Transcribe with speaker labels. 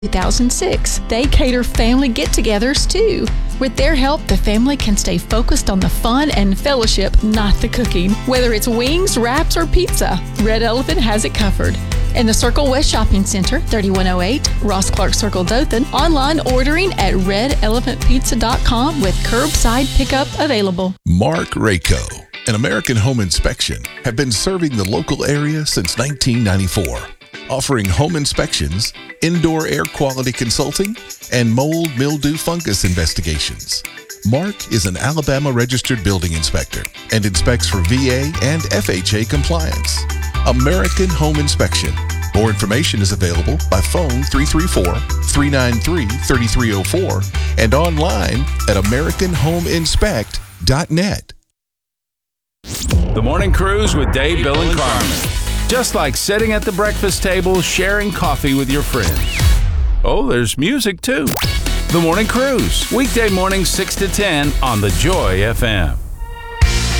Speaker 1: 2006. They cater family get-togethers too. With their help, the family can stay focused on the fun and fellowship, not the cooking. Whether it's wings, wraps, or pizza, Red Elephant has it covered. In the Circle West Shopping Center, 3108 Ross Clark Circle, Dothan. Online ordering at redelephantpizza.com with curbside pickup available.
Speaker 2: Mark Rayco and American Home Inspection have been serving the local area since 1994, offering home inspections, indoor air quality consulting, and mold, mildew, fungus investigations. Mark is an Alabama registered building inspector and inspects for VA and FHA compliance. American Home Inspection. More information is available by phone 334-393-3304 and online at AmericanHomeInspect.net.
Speaker 3: The Morning Cruise with Dave, Bill, and Carmen. Just like sitting at the breakfast table, sharing coffee with your friends. Oh, there's music too. The Morning Cruise, weekday mornings 6 to 10 on the Joy FM.